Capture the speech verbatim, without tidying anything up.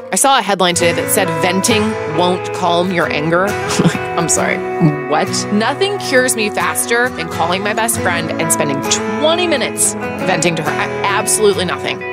I saw a headline today that said venting won't calm your anger. I'm sorry. What? Nothing cures me faster than calling my best friend and spending twenty minutes venting to her. Absolutely nothing.